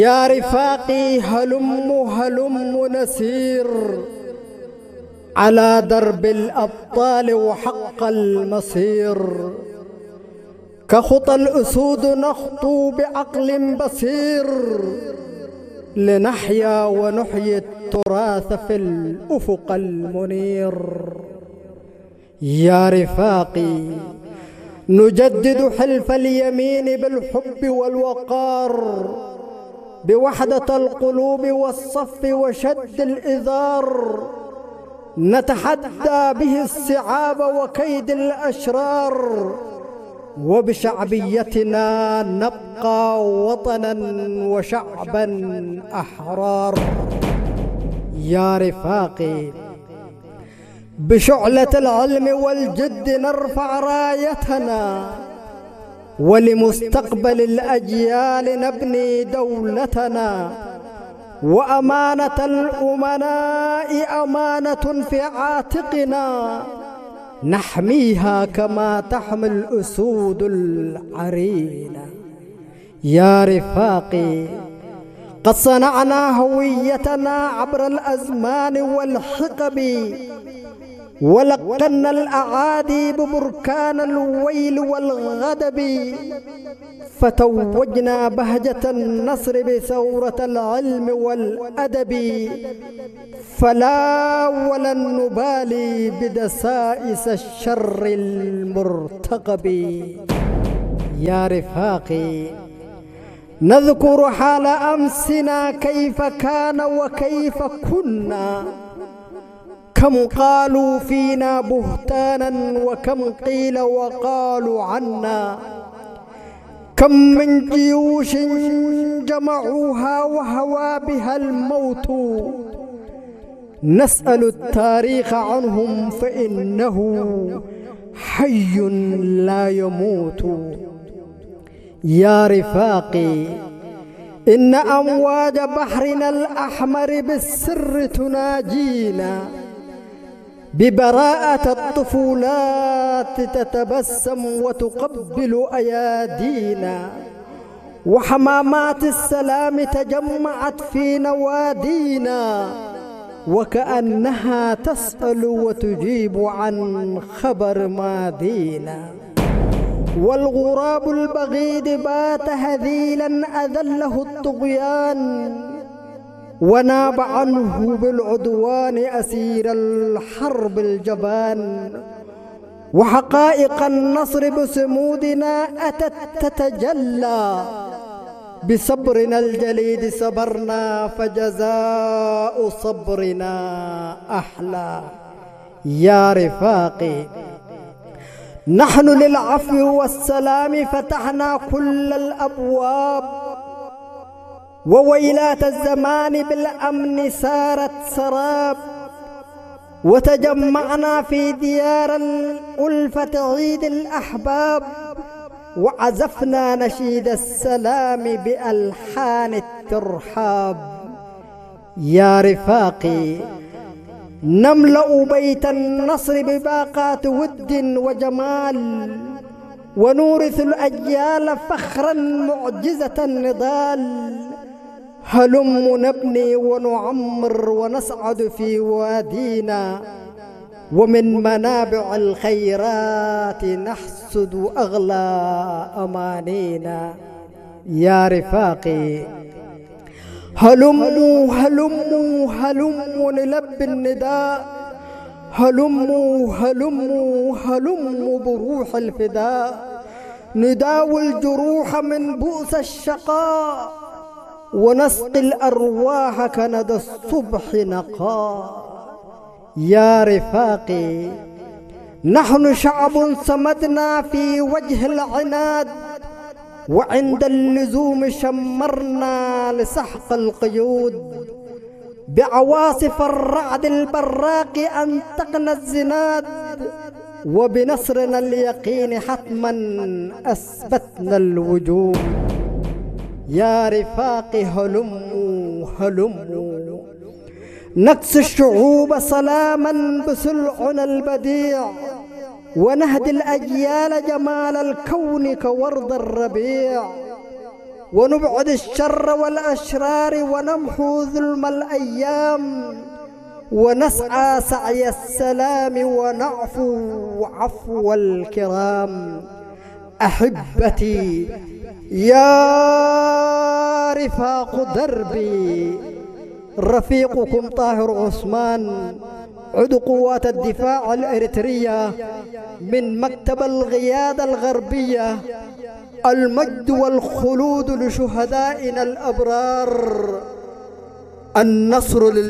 يا رفاقي هلم نسير على درب الأبطال وحق المصير، كخطى الأسود نخطو بعقل بصير، لنحيا ونحيي التراث في الأفق المنير. يا رفاقي نجدد حلف اليمين بالحب والوقار، بوحدة القلوب والصف وشد الإذار، نتحدى به الصعاب وكيد الأشرار، وبشعبيتنا نبقى وطنا وشعبا أحرار. يا رفاقي بشعلة العلم والجد نرفع رايتنا، ولمستقبل الأجيال نبني دولتنا، وأمانة الأمناء أمانة في عاتقنا، نحميها كما تحمي الأسود العرينة. يا رفاقي قد صنعنا هويتنا عبر الأزمان والحقب، ولقنا الأعادي ببركان الويل والغضب، فتوجنا بهجة النصر بثورة العلم والأدب، فلا ولن نبالي بدسائس الشر المرتقب. يا رفاقي نذكر حال أمسنا كيف كان وكيف كنا، كم قالوا فينا بهتانا وكم قيل وقالوا عنا، كم من جيوش جمعوها وهوى بها الموت، نسأل التاريخ عنهم فإنه حي لا يموت. يا رفاقي إن أمواج بحرنا الأحمر بالسر تناجينا، ببراءة الطفولات تتبسم وتقبل أيادينا، وحمامات السلام تجمعت في نوادينا، وكأنها تسأل وتجيب عن خبر ماضينا، والغراب البغيض بات هذيلا أذله الطغيان، وناب عنه بالعدوان أسير الحرب الجبان، وحقائق النصر بصمودنا أتت تتجلى، بصبرنا الجليد صبرنا فجزاء صبرنا أحلى. يا رفاقي نحن للعفو والسلام فتحنا كل الأبواب، وويلات الزمان بالأمن سارت سراب، وتجمعنا في ديار الألفة عيد الأحباب، وعزفنا نشيد السلام بألحان الترحاب. يا رفاقي نملأ بيت النصر بباقات ود وجمال، ونورث الأجيال فخرا معجزة النضال، هلم نبني ونعمر ونسعد في وادينا، ومن منابع الخيرات نحصد أغلى أمانينا. يا رفاقي هلموا هلموا هلموا نلبي النداء، هلموا هلموا هلموا بروح الفداء، نداوي الجروح من بؤس الشقاء، ونسقي الأرواح كندى الصبح نقاء. يا رفاقي نحن شعب صمدنا في وجه العناد، وعند اللزوم شمرنا لسحق القيود، بعواصف الرعد البراق أنطقنا الزناد، وبنصرنا اليقين حتما أثبتنا الوجود. يا رفاقي هلموا هلموا نكس الشعوب سلاما بسلعنا البديع، ونهدي الأجيال جمال الكون كورد الربيع، ونبعد الشر والأشرار ونمحو ظلم الأيام ونسعى سعي السلام ونعفو عفو الكرام. أحبتي يا رفاق دربي، رفيقكم طاهر عثمان، عضو قوات الدفاع الإريترية من مكتب القيادة الغربية. المجد والخلود لشهدائنا الأبرار، النصر